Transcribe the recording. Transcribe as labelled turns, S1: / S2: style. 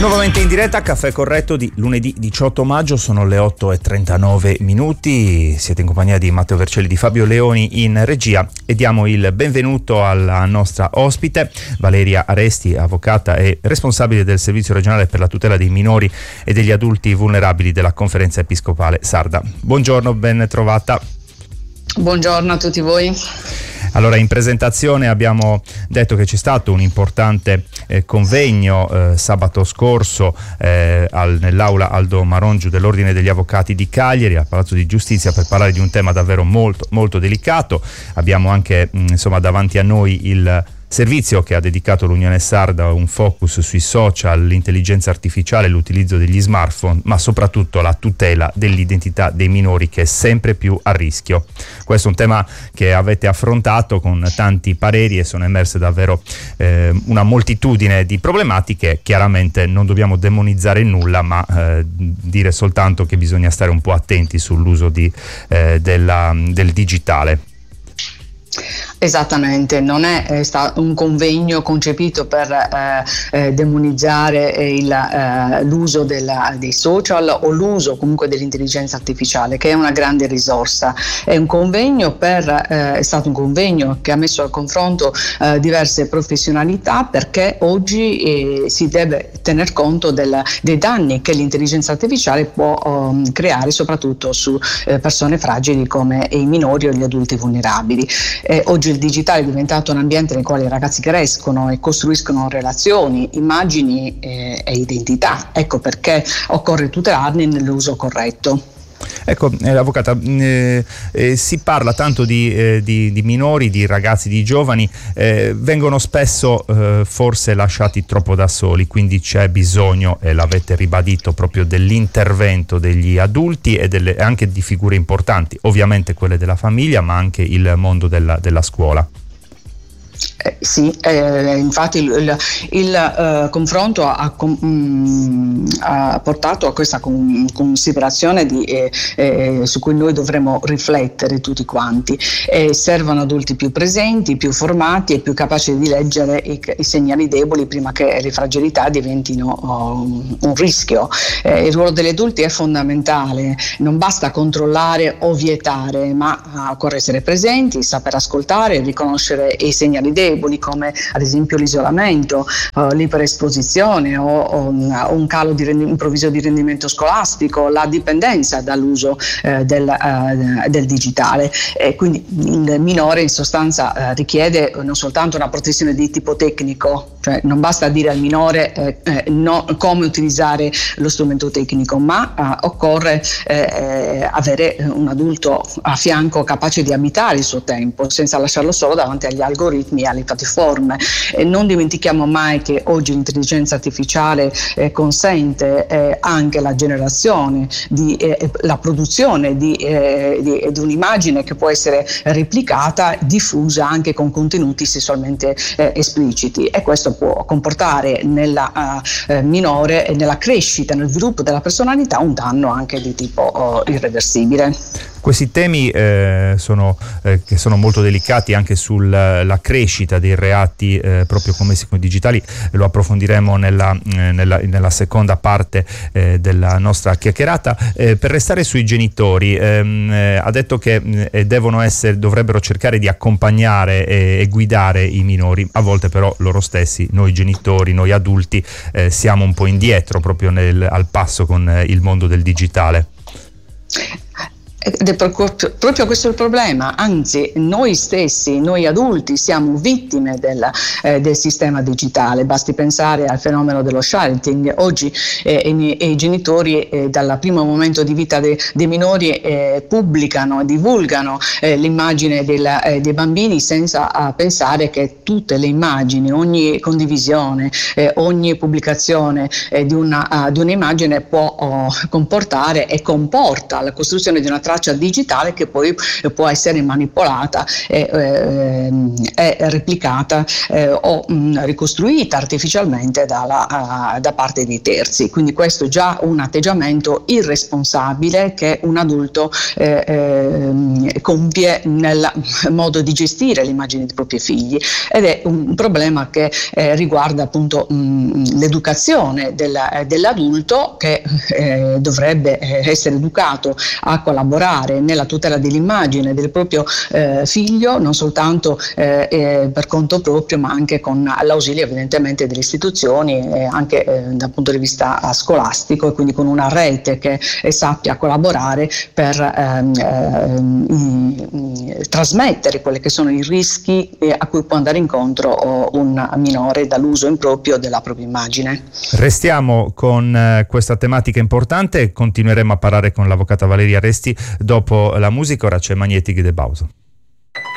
S1: Nuovamente in diretta, caffè corretto di lunedì 18 maggio, sono le 8:39 minuti. Siete in compagnia di Matteo Vercelli, di Fabio Leoni in regia e diamo il benvenuto alla nostra ospite, Valeria Aresti, avvocata e responsabile del Servizio regionale per la tutela dei minori e degli adulti vulnerabili della Conferenza Episcopale Sarda. Buongiorno, ben trovata.
S2: Buongiorno a tutti voi.
S1: Allora, in presentazione abbiamo detto che c'è stato un importante convegno sabato scorso nell'aula Aldo Marongiu dell'Ordine degli Avvocati di Cagliari, al Palazzo di Giustizia, per parlare di un tema davvero molto, molto delicato. Abbiamo anche davanti a noi il servizio che ha dedicato l'Unione Sarda un focus sui social, l'intelligenza artificiale, l'utilizzo degli smartphone, ma soprattutto la tutela dell'identità dei minori, che è sempre più a rischio. Questo è un tema che avete affrontato con tanti pareri e sono emerse davvero una moltitudine di problematiche. Chiaramente non dobbiamo demonizzare nulla, ma dire soltanto che bisogna stare un po' attenti sull'uso del digitale.
S2: Esattamente, non è stato un convegno concepito per demonizzare l'uso dei social o l'uso comunque dell'intelligenza artificiale, che è una grande risorsa. È stato un convegno che ha messo al confronto diverse professionalità, perché oggi si deve tener conto dei danni che l'intelligenza artificiale può creare, soprattutto su persone fragili come i minori o gli adulti vulnerabili. Oggi il digitale è diventato un ambiente nel quale i ragazzi crescono e costruiscono relazioni, immagini e identità. Ecco perché occorre tutelarne nell'uso corretto.
S1: Ecco, avvocata, si parla tanto di minori, di ragazzi, di giovani, vengono spesso forse lasciati troppo da soli, quindi c'è bisogno, e l'avete ribadito, proprio dell'intervento degli adulti e anche di figure importanti, ovviamente quelle della famiglia, ma anche il mondo della scuola.
S2: Sì, infatti il confronto ha portato a questa considerazione su cui noi dovremmo riflettere tutti quanti. Servono adulti più presenti, più formati e più capaci di leggere i segnali deboli prima che le fragilità diventino un rischio. Il ruolo degli adulti è fondamentale, non basta controllare o vietare, ma occorre essere presenti, saper ascoltare, riconoscere i segnali deboli, come ad esempio l'isolamento, l'iperesposizione o un calo improvviso di rendimento scolastico, la dipendenza dall'uso del digitale. Quindi il minore in sostanza richiede non soltanto una protezione di tipo tecnico, cioè non basta dire al minore come utilizzare lo strumento tecnico, ma occorre avere un adulto a fianco capace di abitare il suo tempo senza lasciarlo solo davanti agli algoritmi e alle piattaforme. Non dimentichiamo mai che oggi l'intelligenza artificiale consente anche la generazione la produzione di un'immagine che può essere replicata, diffusa anche con contenuti sessualmente espliciti, e questo può comportare nella minore e nella crescita, nel sviluppo della personalità, un danno anche di tipo irreversibile.
S1: Questi temi che sono molto delicati anche sulla crescita dei reati proprio commessi con i digitali, lo approfondiremo nella seconda parte della nostra chiacchierata. Per restare sui genitori, ha detto che dovrebbero cercare di accompagnare e guidare i minori. A volte però loro stessi, noi genitori, noi adulti, siamo un po' indietro proprio al passo con il mondo del digitale.
S2: Ed è proprio questo il problema, anzi noi stessi, noi adulti, siamo vittime del sistema digitale. Basti pensare al fenomeno dello sharing. Oggi i genitori dal primo momento di vita dei minori pubblicano e divulgano l'immagine dei bambini senza pensare che tutte le immagini, ogni condivisione, ogni pubblicazione di un'immagine può comportare e comporta la costruzione di una traccia digitale che poi può essere manipolata e replicata o ricostruita artificialmente da parte di terzi. Quindi questo è già un atteggiamento irresponsabile che un adulto compie nel modo di gestire l'immagine dei propri figli, ed è un problema che riguarda appunto l'educazione dell'adulto, che dovrebbe essere educato a collaborare nella tutela dell'immagine del proprio figlio, non soltanto per conto proprio, ma anche con l'ausilio evidentemente delle istituzioni, anche dal punto di vista scolastico, e quindi con una rete che sappia collaborare per trasmettere quelli che sono i rischi a cui può andare incontro un minore dall'uso improprio della propria immagine.
S1: Restiamo con questa tematica importante e continueremo a parlare con l'avvocata Valeria Resti dopo la musica. Ora c'è Magnetic de Bauso.